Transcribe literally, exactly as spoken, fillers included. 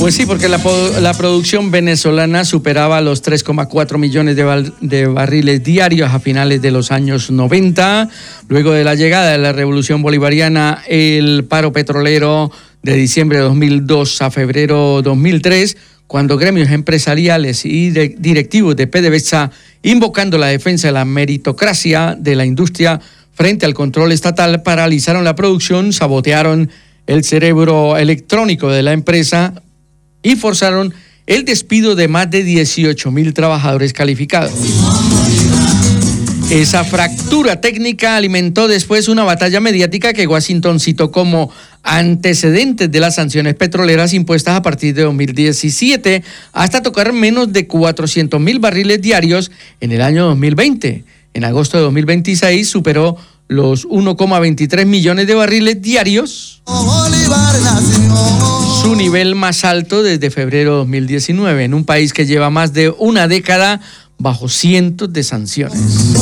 Pues sí, porque la, la producción venezolana superaba los tres coma cuatro millones de, bar, de barriles diarios a finales de los años noventa. Luego de la llegada de la revolución bolivariana, el paro petrolero de diciembre de dos mil dos a febrero de dos mil tres, cuando gremios empresariales y de, directivos de PDVSA, invocando la defensa de la meritocracia de la industria frente al control estatal, paralizaron la producción, sabotearon el cerebro electrónico de la empresa y forzaron el despido de más de dieciocho mil trabajadores calificados. Esa fractura técnica alimentó después una batalla mediática que Washington citó como antecedentes de las sanciones petroleras impuestas a partir de dos mil diecisiete hasta tocar menos de cuatrocientos mil barriles diarios en el año dos mil veinte. En agosto de dos mil veintiséis superó los uno coma veintitrés millones de barriles diarios, su nivel más alto desde febrero de dos mil diecinueve, en un país que lleva más de una década bajo cientos de sanciones.